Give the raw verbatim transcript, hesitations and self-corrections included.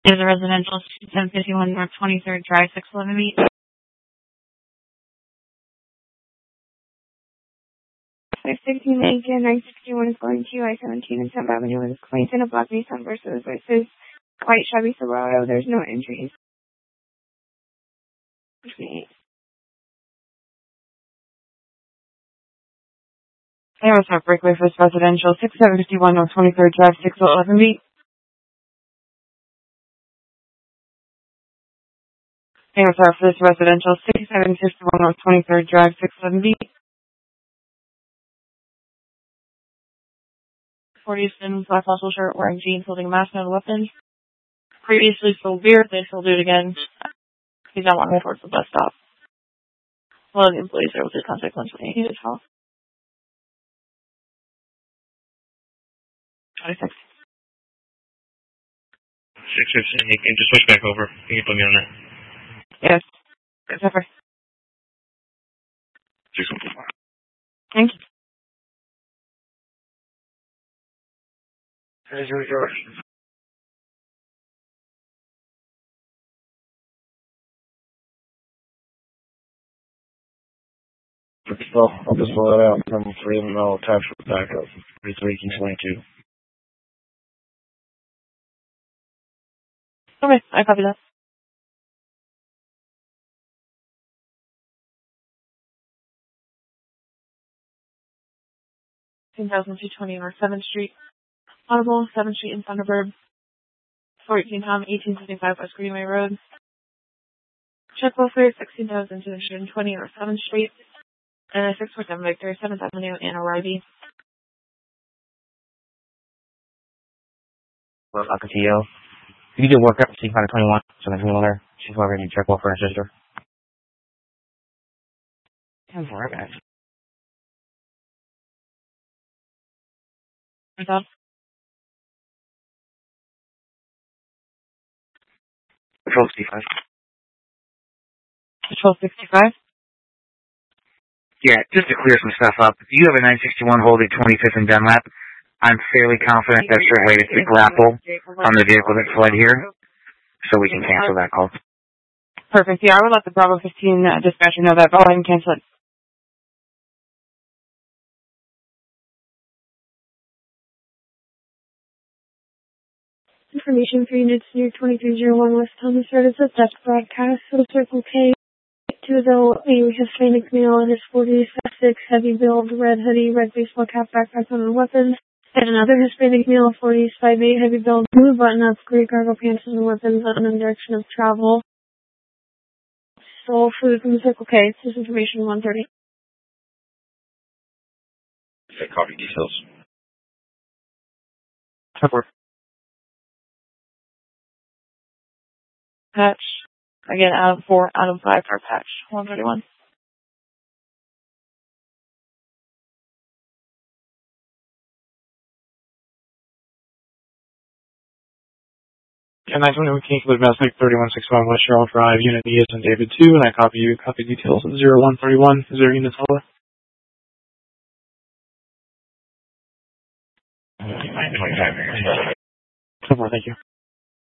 There's a residential, seven fifty-one North twenty-third Drive, six eleven B. five sixteen Lincoln, nine sixty-one is going to I seventeen and tenth Avenue with Clayton, a black Nissan versus versus white Chevy Silverado. There's no injuries. Okay. Hey, what's up, Breakaway First Residential, sixty-seven fifty-one North twenty-third Drive, six eleven B. Hey, what's up, First Residential, sixty-seven fifty-one North twenty-third Drive, six eleven B. forty Sims, black muscle shirt, wearing jeans, holding a mask, no weapons. Previously sold beer, they sold it again. He's not walking towards the bus stop. One of the employees there with his contact lens when he needed help. twenty-six. six fifteen, you can just switch back over. You can put me on that. Yes. Yes, sir. six one five. Thank you. Here's your George. Well, I'll just blow it out from three and I'll attach it back up. three three twenty-two. Okay, I copy that. one thousand two hundred twenty North seventh Street. Audible, seventh Street in Thunderbird. fourteen Tom, eighteen seventy-five West Greenway Road. Check welfare, sixteen thousand two hundred twenty North seventh Street. And six four seven Victor, seventh Avenue, Anna Rivey. Well, Akatillo. You did work up to five twenty-one, so there's no other. She's over to check welfare for her sister. ten four, guys. What's up? Patrol sixty-five. Patrol sixty-five? Yeah, just to clear some stuff up, if you have a nine sixty-one holding twenty-fifth and Dunlap, I'm fairly confident that's related to the grapple on the vehicle that fled here, so we can cancel that call. Perfect. Yeah, I would let the Bravo fifteen uh, dispatcher know that. Go ahead and cancel it. Information for units near twenty-three oh one West Thomas Road. It says that's broadcast. So Circle K to the a Hispanic male in his forties, six, heavy build, red hoodie, red baseball cap, backpack on and weapons. And another Hispanic male, forties, five eight, heavy build, blue button up, gray cargo pants and weapons on the direction of travel. Stole food from Circle K. This is information one thirty. Okay, copy details. Cover. Patch. Again, out of four, out of five for patch. one thirty-one. And I don't know, we came to the Domestic thirty-one sixty-five West Charles Drive, Unit E is in David two, and I copy you, copy details of zero one thirty-one, zero units over. twenty-five minutes. Cover, thank you.